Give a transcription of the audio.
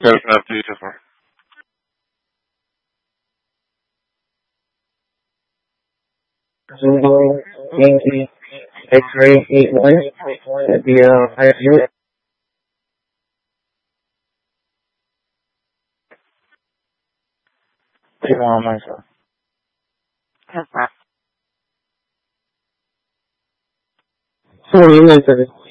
for. Zulu Yankee X-ray 81. That'd be higher unit. Two on myself. So, you know,